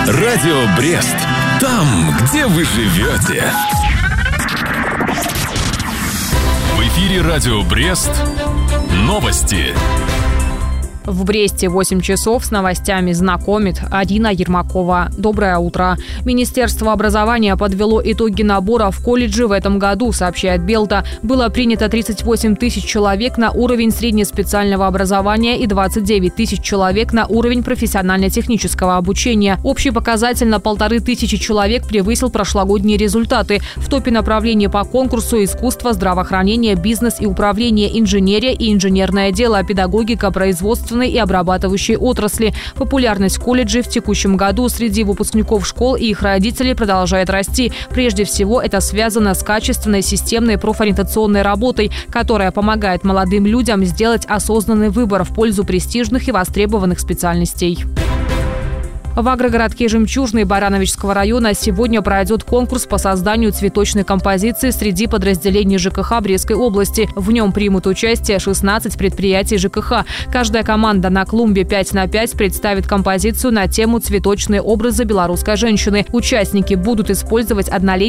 Радио Брест. Там, где вы живете. В эфире Радио Брест. Новости. В Бресте 8 часов с новостями знакомит Арина Ермакова. Доброе утро. Министерство образования подвело итоги набора в колледжи в этом году, сообщает Белта. Было принято 38 тысяч человек на уровень среднеспециального образования и 29 тысяч человек на уровень профессионально-технического обучения. Общий показатель на 1500 человек превысил прошлогодние результаты. В топе направлений по конкурсу искусство, здравоохранение, бизнес и управление, инженерия и инженерное дело, педагогика, производство и обрабатывающей отрасли. Популярность колледжей в текущем году среди выпускников школ и их родителей продолжает расти. Прежде всего, это связано с качественной системной профориентационной работой, которая помогает молодым людям сделать осознанный выбор в пользу престижных и востребованных специальностей. В агрогородке Жемчужный Барановичского района сегодня пройдет конкурс по созданию цветочной композиции среди подразделений ЖКХ Брестской области. В нем примут участие 16 предприятий ЖКХ. Каждая команда на клумбе 5×5 представит композицию на тему «Цветочные образы белорусской женщины». Участники будут использовать однолетние